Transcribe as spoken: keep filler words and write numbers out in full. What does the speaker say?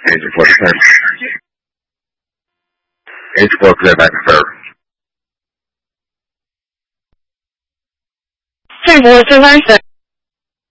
Agent four, clear. Agent four, clear back and serve. Ten four, two nine six.